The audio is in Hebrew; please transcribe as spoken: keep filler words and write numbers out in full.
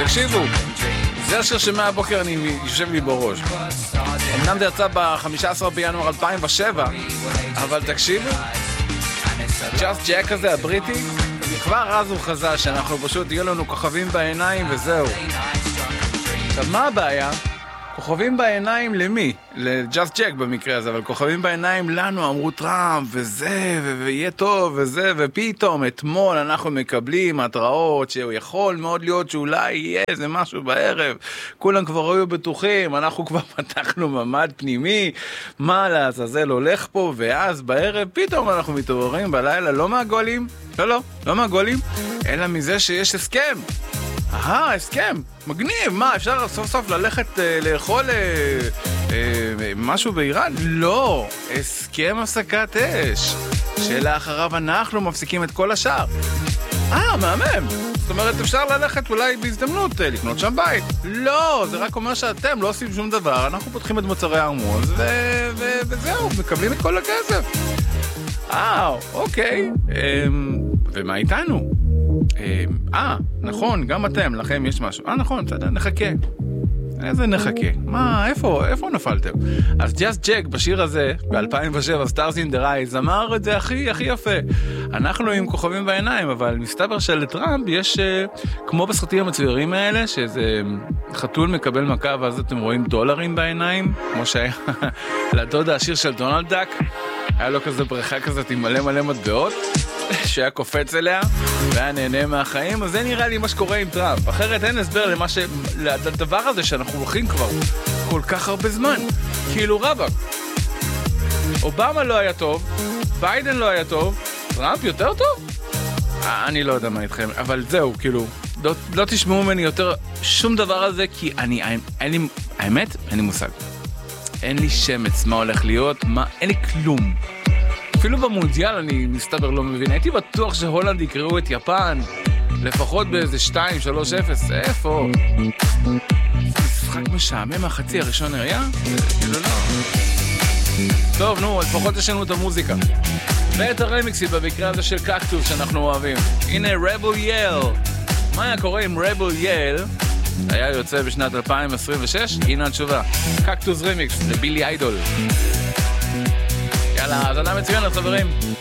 תקשיבו, זה השיר שמהבוקר אני יושב לי בראש. אמנם זה יצא ב-חמישה עשר בינואר אלפיים ושבע, אבל תקשיבו, Just Jack הזה הבריטי, כבר אז הוא חזה שאנחנו פשוט יהיו לנו כוכבים בעיניים וזהו. עכשיו מה הבעיה? כוכבים בעיניים למי? ל-Just Jack במקרה הזה, אבל כוכבים בעיניים לנו, אמרו טראמפ וזה, ויהיה טוב וזה, ופתאום אתמול אנחנו מקבלים התראות שהוא יכול מאוד להיות שאולי יהיה איזה משהו בערב, כולם כבר היו בטוחים, אנחנו כבר פתחנו ממד פנימי, מה לעזאזל הולך פה, ואז בערב פתאום אנחנו מתעוררים בלילה, לא מהגולים, לא לא, לא מהגולים, אלא מזה שיש הסכם. אהה, הסכם, מגניב, מה, אפשר סוף סוף ללכת אה, לאכול אה, אה, משהו באיראן? לא, הסכם הפסקת אש, שלאחריו אנחנו מפסיקים את כל השאר. אה, מהמם, זאת אומרת אפשר ללכת אולי בהזדמנות אה, לקנות שם בית. לא, זה רק אומר שאתם לא עושים שום דבר, אנחנו פותחים את מוצרי הארמוז ו- ו- וזהו, מקבלים את כל הכסף. אה, אוקיי, אה, ומה איתנו? אה, נכון, גם אתם, לכם יש משהו. אה, נכון, בסדר, נחכה. איזה נחכה? מה, איפה, איפה נפלתם? אז Just Jack בשיר הזה, ב-אלפיים ושבע, Stars in the Rise, אמר את זה הכי, הכי יפה. אנחנו עם כוכבים בעיניים, אבל מסתבר שלטראמפ יש, כמו בסרטים המצוירים האלה, שאיזה חתול מקבל מכה, ואז אתם רואים דולרים בעיניים, כמו שהיה לדוד העשיר של דונלד דאק, היה לו כזה בריכה כזאת עם מלא מלא מטבעות, שהיה קופץ אליה והיה נהנה מהחיים. אז זה נראה לי מה שקורה עם טראמפ, אחרת אין הסבר למה ש... לדבר הזה שאנחנו הולכים כבר כל כך הרבה זמן. כאילו רבק, אובמה לא היה טוב, ביידן לא היה טוב, טראמפ יותר טוב? אני לא יודע מה איתכם, אבל זהו, כאילו לא, לא תשמעו ממני יותר שום דבר על זה, כי אני, אין לי, האמת, אין לי מושג, אין לי שמץ מה הולך להיות, מה, אין לי כלום. אפילו במונדיאל אני מסתבר לא מבין. הייתי בטוח שהולנד יקראו את יפן, לפחות באיזה שתיים שלוש אפס. איפה? משחק משעמם מהחצי הראשון היה? כאילו לא. טוב, נו, לפחות יש לנו את המוזיקה. ואת הרמיקסים במקרה הזה של קקטוס שאנחנו אוהבים. הנה רבל יל. מה היה קורה עם רבל יל? היה יוצא בשנת אלפיים עשרים ושש? הנה התשובה. קקטוס רמיקס לבילי איידול. יאללה, אז אדם מצוין, חברים.